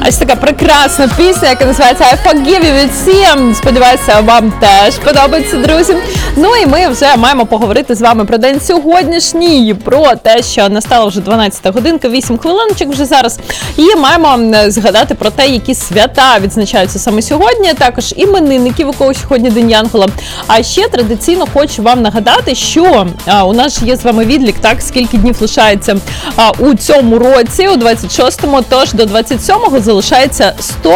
Ось така прекрасна пісня, яка називається I Forgive You від Sia. Сподіваюся, вам теж подобається, друзі. Ну і ми вже маємо поговорити з вами про день сьогоднішній, про те, що настала вже 12 годинка, 8 хвилиночок вже зараз. І маємо згадати про те, які свята відзначаються саме сьогодні, також іменинників, у кого сьогодні День Янгола. А ще традиційно хочу вам нагадати, що у нас є з вами відлік, так, скільки днів лишається у цьому році, у 26-му, тож до 27-го залишається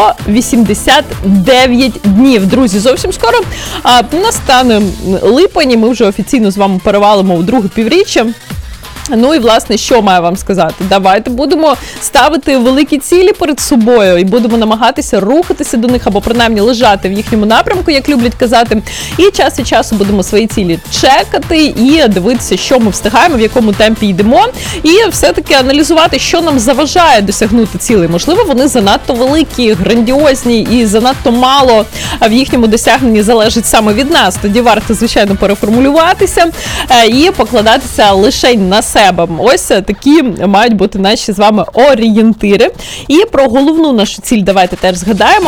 189 днів. Друзі, зовсім скоро настане липень, і ми вже офіційно з вами перевалимо у друге півріччя. Ну і, власне, що маю вам сказати? Давайте будемо ставити великі цілі перед собою і будемо намагатися рухатися до них або принаймні лежати в їхньому напрямку, як люблять казати. І час від часу будемо свої цілі чекати і дивитися, що ми встигаємо, в якому темпі йдемо. І все-таки аналізувати, що нам заважає досягнути цілей. Можливо, вони занадто великі, грандіозні і занадто мало в їхньому досягненні залежить саме від нас. Тоді варто, звичайно, переформулюватися і покладатися лише на себе. Ось такі мають бути наші з вами орієнтири. І про головну нашу ціль давайте теж згадаємо.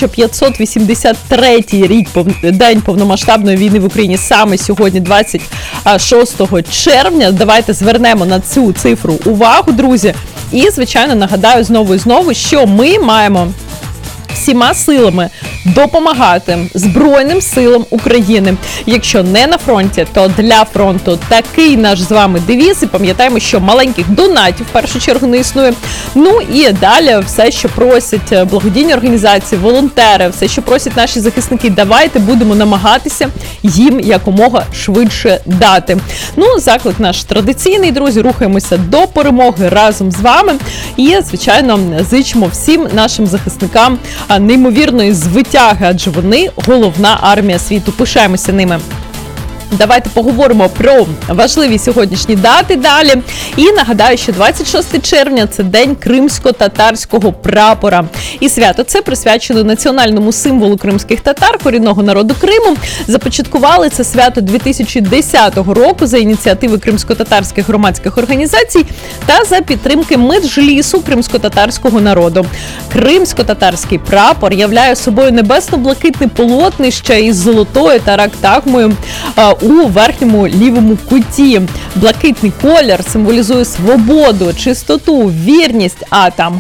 1583 рік, день повномасштабної війни в Україні, саме сьогодні, 26 червня. Давайте звернемо на цю цифру увагу, друзі. І, звичайно, нагадаю знову і знову, що ми маємо всіма силами допомагати Збройним силам України. Якщо не на фронті, то для фронту. Такий наш з вами девіз. І пам'ятаємо, що маленьких донатів в першу чергу не існує. Ну і далі все, що просять благодійні організації, волонтери, все, що просять наші захисники, давайте будемо намагатися їм якомога швидше дати. Ну, заклик наш традиційний, друзі, рухаємося до перемоги разом з вами. І, звичайно, зичимо всім нашим захисникам неймовірної звитяги, адже вони головна армія світу. Пишаємося ними. Давайте поговоримо про важливі сьогоднішні дати далі. І нагадаю, що 26 червня – це День кримсько-татарського прапора. І свято це присвячено національному символу кримських татар, корінного народу Криму. Започаткували це свято 2010 року за ініціативи кримсько-татарських громадських організацій та за підтримки Меджлісу кримсько-татарського народу. Кримсько-татарський прапор являє собою небесно-блакитне полотнище із золотою тарактагмою у верхньому лівому куті. Блакитний колір символізує свободу, чистоту, вірність, а там